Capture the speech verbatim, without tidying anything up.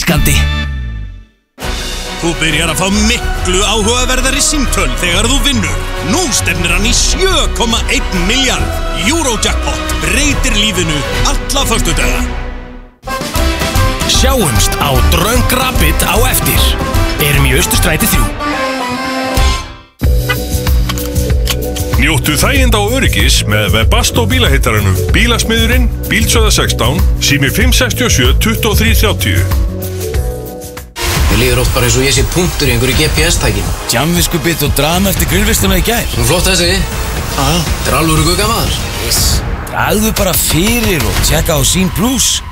elskandi. Þú byrjar að fá miklu áhugaverðari símtöl þegar þú vinnur. Nú stefnir hann í sjö komma einn milljarð. Eurojackpot breytir lífinu alla föstudaga. Sjáumst á Drunk Rabbit á eftir. Erum í Austurstræti þrjú. Njóttu þæginda og öryggis með Webasto bílahittaranum. Bílasmiðurinn, Bílsöða sextán, sími fimm sex sjö, tuttugu og þrjú þrjátíu. Mér líður oft bara eins og ég sé punktur í einhverju G P S-tækinu. Jamviskubitt og drama eftir grillvistuna í gær. Nú flott þessi. Þetta er alvöru guggamaður. Yes. Dragðu bara fyrir og tjekka á Sín Plus.